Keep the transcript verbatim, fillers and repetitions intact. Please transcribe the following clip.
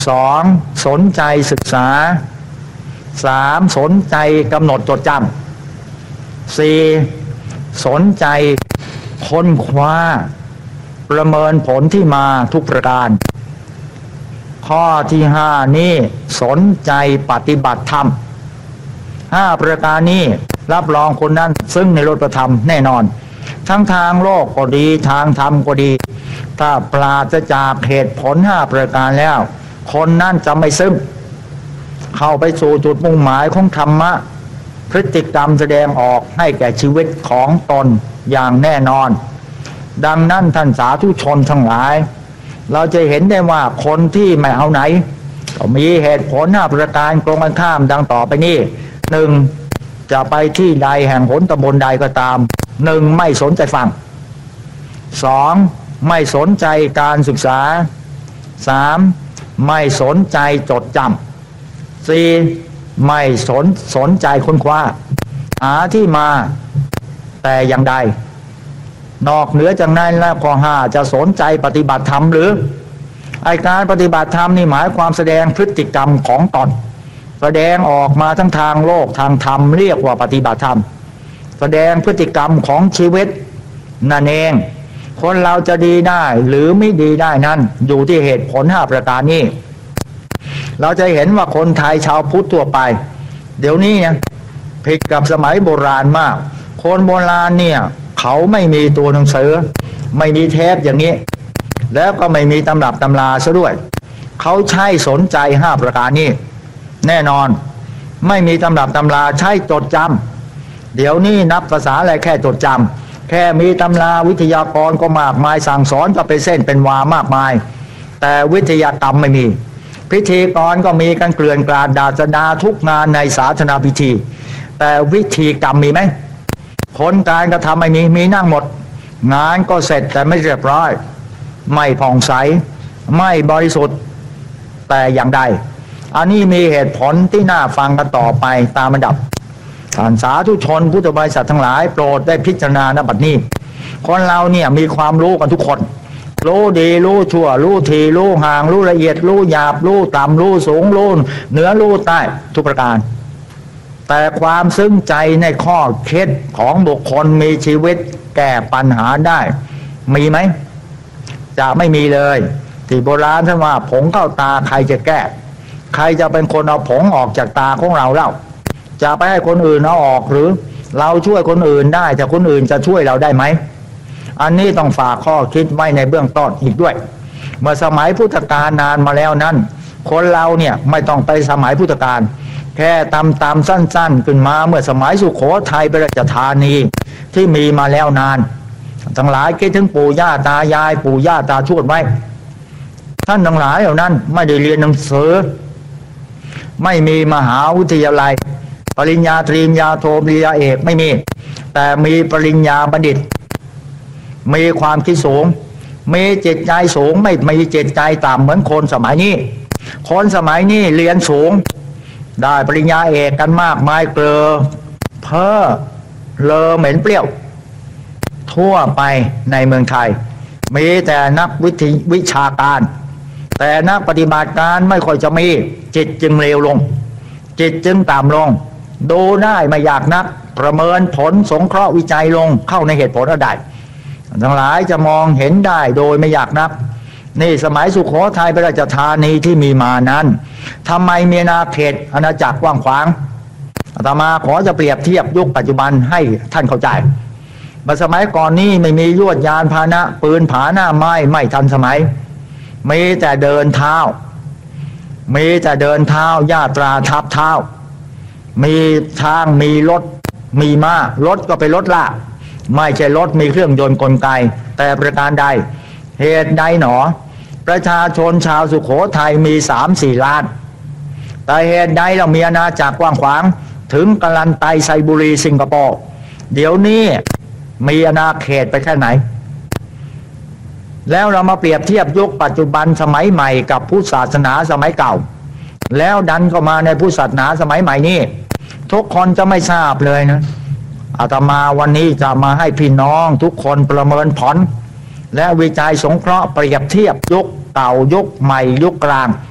สองสนใจศึกษาสามสนใจกำหนดจดจำสี่สนใจค้นคว้าประเมินผลที่มาทุกประการข้อที่ห้านี้สนใจปฏิบัติธรรมห้าประการนี้รับรองคนนั้นซึ่งในโลกธรรมแน่นอนทั้งทางโลกก็ดีทางธรรมก็ดีถ้าปราศจากเหตุผลห้าประการแล้วคนนั้นจะไม่ซึ้งเข้าไปสู่จุดมุ่งหมายของธรรมะพฤติกรรมแสดงออกให้แก่ชีวิตของตนอย่างแน่นอนดังนั้นท่านสาธุชนทั้งหลายเราจะเห็นได้ว่าคนที่ไม่เอาไหนก็มีเหตุผลห้าประการตรงกันข้ามดังต่อไปนี้หนึ่งจะไปที่ใดแห่งหนตำบลใดก็ตามหนึ่งไม่สนใจฟังสองไม่สนใจการศึกษาสามไม่สนใจจดจำสี่ไม่สนสนใจค้นคว้าหาที่มาแต่อย่างใดนอกเหนือจากนั้นแล้วข้อห้าจะสนใจปฏิบัติธรรมหรือไอการปฏิบัติธรรมนี่หมายความแสดงพฤติกรรมของตนแสดงออกมาทั้งทางโลกทางธรรมเรียกว่าปฏิบัติธรรมแสดงพฤติกรรมของชีวิตนั่นเองคนเราจะดีได้หรือไม่ดีได้นั้นอยู่ที่เหตุผลห้าประการนี้เราจะเห็นว่าคนไทยชาวพุทธทั่วไปเดี๋ยวนี้เนี่ยผิดกับสมัยโบราณมากคนโบราณเนี่ยเขาไม่มีตัวหนังสือไม่มีเทปอย่างนี้แล้วก็ไม่มีตำรับตำราซะด้วยเขาใช้สนใจห้าประการนี้แน่นอนไม่มีตำรับตำราใช้จดจำเดี๋ยวนี้นับภาษาอะไรแค่จดจำแค่มีตำราวิทยากรก็มากมายสั่งสอนก็เป็นเส้นเป็นวามากมายแต่วิทยากรรมไม่มีพิธีกรก็มีกันเกลื่อนกลาดดาษดาทุกงานในศาสนาพิธีแต่วิธีกรรมมีไหมผลการกระทำไม่มีมีนั่งหมดงานก็เสร็จแต่ไม่เรียบร้อยไม่ผ่องใสไม่บริสุทธิ์แต่อย่างใดอันนี้มีเหตุผลที่น่าฟังกันต่อไปตามลำดับท่านสาธุชนพุทธบริษัททั้งหลายโปรดได้พิจารณาณบัดนี้คนเราเนี่ยมีความรู้กันทุกคนรู้ดีรู้ชั่วรู้ทีรู้ห่างรู้ละเอียดรู้หยาบรู้ต่ำรู้สูงรู้เหนือรู้ใต้ทุกประการแต่ความซึ้งใจในข้อเคล็ดของบุคคลมีชีวิตแก้ปัญหาได้มีไหมจะไม่มีเลยที่โบราณท่านว่าผงเข้าตาใครจะแก้ใครจะเป็นคนเอาผงออกจากตาของเราเล่าจะไปให้คนอื่นเอาออกหรือเราช่วยคนอื่นได้แต่คนอื่นจะช่วยเราได้ไหมอันนี้ต้องฝากข้อคิดไว้ในเบื้องต้นอีกด้วยเมื่อสมัยพุทธกาลนานมาแล้วนั้นคนเราเนี่ยไม่ต้องไปสมัยพุทธกาลแค่ตามตามสั้นๆขึ้นมาเมื่อสมัยสุโขทัยเป็นราชธานีที่มีมาแล้วนานทั้งหลายคิดถึงปู่ย่าตายายปู่ย่าตาทวดไว้ท่านทั้งหลายเหล่านั้นไม่ได้เรียนหนังสือไม่มีมหาวิทยาลัยปริญญาตรีปริญญาโทปริญญาเอกไม่มีแต่มีปริญญาบัณฑิตมีความคิดสูงมีจิตใจสูงไม่มีจิตใจต่ำเหมือนคนสมัยนี้คนสมัยนี้เรียนสูงได้ปริญญาเอกกันมากมายเกลือเพ้อเลอเหม็นเปรี้ยวทั่วไปในเมืองไทยมีแต่นักวิทยวิชาการแต่นักปฏิบัติการไม่ค่อยจะมีจิตจึงเลวลงจิตจึงต่ำลงดูได้ไม่อยากนักประเมินผลสงเคราะห์วิจัยลงเข้าในเหตุผลอะไรทั้งหลายจะมองเห็นได้โดยไม่อยากนักนี่สมัยสุโขทัยเป็นราชธานีที่มีมานั้นทำไมมีอาณาเขตอาณาจักรกว้างขวางอาตมาขอจะเปรียบเทียบยุคปัจจุบันให้ท่านเข้าใจเมื่อสมัยก่อนนี้ไม่มียวดยานพาหนะปืนผาหน้าไม้ไม่ทันสมัยมีแต่เดินเท้ามีแต่เดินเท้าญาตราทับเท้ามีช้างมีรถมีม้ารถก็ไปรถลากไม่ใช่รถมีเครื่องยนต์กลไกแต่ประการใดเหตุใดหนอประชาชนชาวสุโขทัยมีสามสี่ล้านแต่เหตุใดเรามีอาณาจักรกว้างขวางถึงกาลันไตไซบุรีสิงคโปร์เดี๋ยวนี้มีอาณาเขตไปแค่ไหนแล้วเรามาเปรียบเทียบยุคปัจจุบันสมัยใหม่กับพุทธศาสนาสมัยเก่าแล้วดันเข้ามาในพุทธศาสนาสมัยใหม่นี้ทุกคนจะไม่ทราบเลยนะอาตมาวันนี้จะมาให้พี่น้องทุกคนประเมินผลและวิจัยสงเคราะห์เปรียบเทียบยุคเก่ายุคใหม่ยุคกลาง